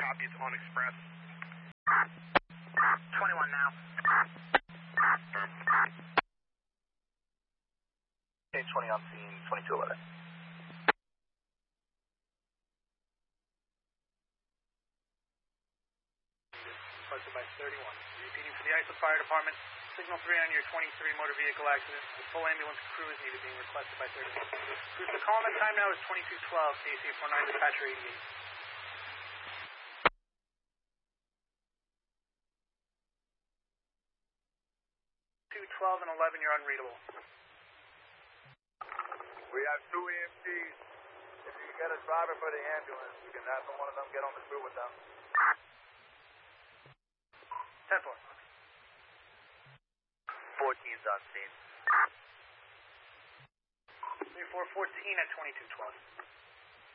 copy, it's on Express. 21 now. Okay, 20 on scene, 2211. Requested by 31. Repeating for the Islip Fire Department. Signal 3 on your 23 motor vehicle accident. A full ambulance crew is needed, being requested by 31. Cruise to Coleman, time now is 2212, KC-49, dispatcher 88. 12 and 11, you're unreadable. We have 2 EMTs. If you can get a driver for the ambulance, you can have one of them get on the crew with them. 10-4. 14's on scene. 3414 at 2212.